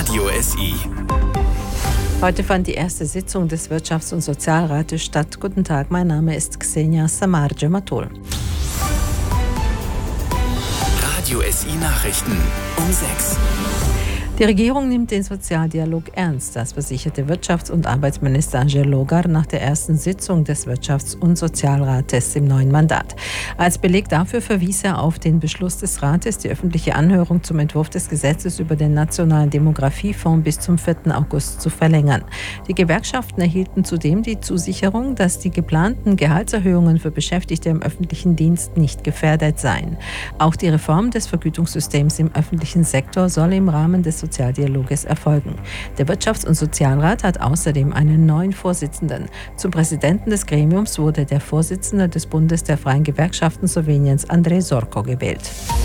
Radio SI. Heute fand die erste Sitzung des Wirtschafts- und Sozialrates statt. Guten Tag, mein Name ist Xenia Samarje-Matul. Radio SI Nachrichten um 6. Die Regierung nimmt den Sozialdialog ernst. Das versicherte Wirtschafts- und Arbeitsminister Angel Logar nach der ersten Sitzung des Wirtschafts- und Sozialrates im neuen Mandat. Als Beleg dafür verwies er auf den Beschluss des Rates, die öffentliche Anhörung zum Entwurf des Gesetzes über den Nationalen Demografiefonds bis zum 4. August zu verlängern. Die Gewerkschaften erhielten zudem die Zusicherung, dass die geplanten Gehaltserhöhungen für Beschäftigte im öffentlichen Dienst nicht gefährdet seien. Auch die Reform des Vergütungssystems im öffentlichen Sektor soll im Rahmen des Sozialdialoges erfolgen. Der Wirtschafts- und Sozialrat hat außerdem einen neuen Vorsitzenden. Zum Präsidenten des Gremiums wurde der Vorsitzende des Bundes der Freien Gewerkschaften Sloweniens, Andrej Zorko, gewählt.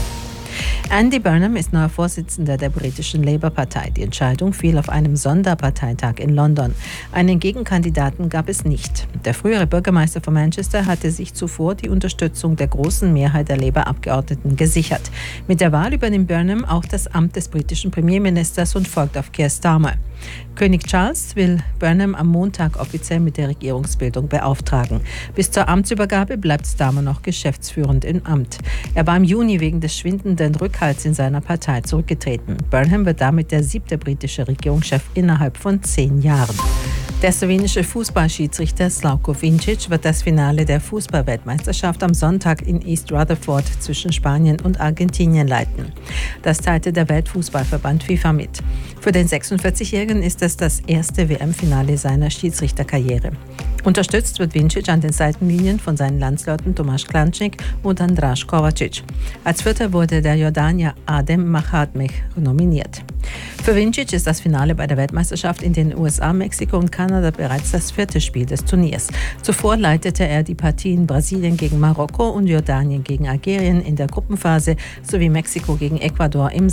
Andy Burnham ist neuer Vorsitzender der britischen Labour-Partei. Die Entscheidung fiel auf einem Sonderparteitag in London. Einen Gegenkandidaten gab es nicht. Der frühere Bürgermeister von Manchester hatte sich zuvor die Unterstützung der großen Mehrheit der Labour-Abgeordneten gesichert. Mit der Wahl übernimmt Burnham auch das Amt des britischen Premierministers und folgt auf Keir Starmer. König Charles will Burnham am Montag offiziell mit der Regierungsbildung beauftragen. Bis zur Amtsübergabe bleibt Starmer noch geschäftsführend im Amt. Er war im Juni wegen des schwindenden Rückhalts in seiner Partei zurückgetreten. Burnham wird damit der 7. britische Regierungschef innerhalb von 10 Jahren. Der slowenische Fußballschiedsrichter Slavko Vincic wird das Finale der Fußballweltmeisterschaft am Sonntag in East Rutherford zwischen Spanien und Argentinien leiten. Das teilte der Weltfußballverband FIFA mit. Für den 46-Jährigen ist es das erste WM-Finale seiner Schiedsrichterkarriere. Unterstützt wird Vincic an den Seitenlinien von seinen Landsleuten Tomasz Klančík und András Kovačič. Als Vierter wurde der Jordanier Adem Mahatmeh nominiert. Für Vincic ist das Finale bei der Weltmeisterschaft in den USA, Mexiko und Kanada bereits das 4. Spiel des Turniers. Zuvor leitete er die Partien Brasilien gegen Marokko und Jordanien gegen Algerien in der Gruppenphase sowie Mexiko gegen Ecuador im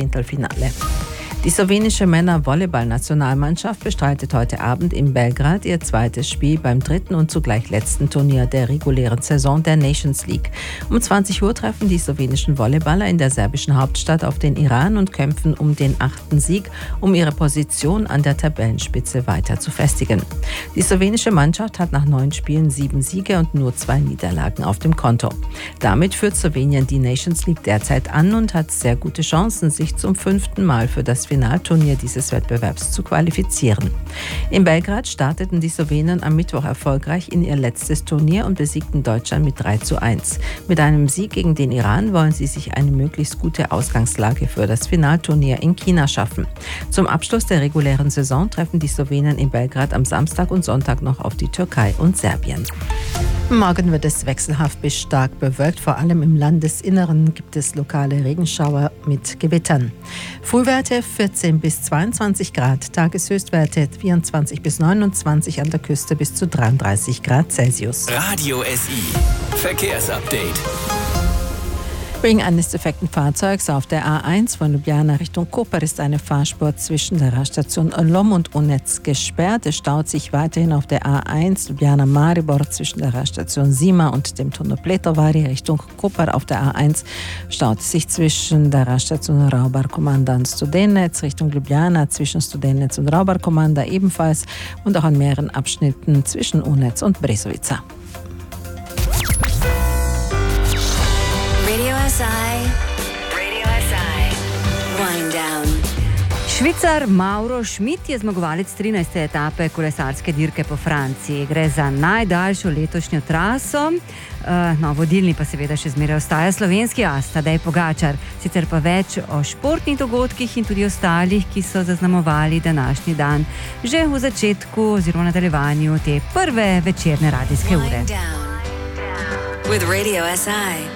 16. Die slowenische Männer-Volleyball-Nationalmannschaft bestreitet heute Abend in Belgrad ihr zweites Spiel beim 3. und zugleich letzten Turnier der regulären Saison der Nations League. Um 20 Uhr treffen die slowenischen Volleyballer in der serbischen Hauptstadt auf den Iran und kämpfen um den 8. Sieg, um ihre Position an der Tabellenspitze weiter zu festigen. Die slowenische Mannschaft hat nach 9 Spielen 7 Siege und nur 2 Niederlagen auf dem Konto. Damit führt Slowenien die Nations League derzeit an und hat sehr gute Chancen, sich zum 5. Mal für das Finalturnier dieses Wettbewerbs zu qualifizieren. In Belgrad starteten die Slowenen am Mittwoch erfolgreich in ihr letztes Turnier und besiegten Deutschland mit 3:1. Mit einem Sieg gegen den Iran wollen sie sich eine möglichst gute Ausgangslage für das Finalturnier in China schaffen. Zum Abschluss der regulären Saison treffen die Slowenen in Belgrad am Samstag und Sonntag noch auf die Türkei und Serbien. Morgen wird es wechselhaft bis stark bewölkt. Vor allem im Landesinneren gibt es lokale Regenschauer mit Gewittern. Frühwerte 14 bis 22 Grad, Tageshöchstwerte 24 bis 29, an der Küste bis zu 33 Grad Celsius. Radio SI Verkehrsupdate. Wegen eines defekten Fahrzeugs auf der A1 von Ljubljana Richtung Koper ist eine Fahrspur zwischen der Raststation Lom und Unetz gesperrt. Es staut sich weiterhin auf der A1 Ljubljana-Maribor zwischen der Raststation Sima und dem Tunnel Pletovari Richtung Koper. Auf der A1 staut sich zwischen der Raststation Raubar-Komanda und Studenec Richtung Ljubljana, zwischen Studenec und Raubar-Komanda ebenfalls und auch an mehreren Abschnitten zwischen Unetz und Brezovica. Radio SI. Wind down. Švicar Mauro Schmidt je zmagovalec 13. etape kolesarske dirke po Franciji. Gre za najdaljšo letošnjo traso. Vodilni pa seveda še zmeraj ostaja slovenski as Tadej Pogačar. Sicer pa več o športnih dogodkih in tudi ostalih, ki so zaznamovali današnji dan, že v začetku oziroma nadaljevanju te prve večerne radijske ure. Wind down. With Radio SI.